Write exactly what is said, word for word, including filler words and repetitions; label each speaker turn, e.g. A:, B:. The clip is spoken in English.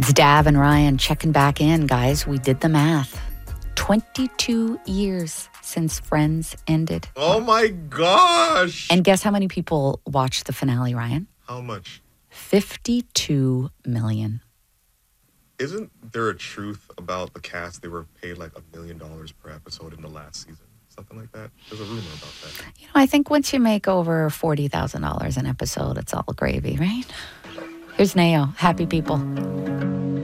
A: It's Dav and Ryan checking back in, guys. We did the math. twenty-two years since Friends ended.
B: Oh my gosh.
A: And guess how many people watched the finale, Ryan?
B: How much?
A: fifty-two million.
B: Isn't there a truth about the cast? They were paid like a million dollars per episode in the last season. Something like that. There's a rumor about that.
A: You know, I think once you make over forty thousand dollars an episode, it's all gravy, right? Here's Nao. Happy people.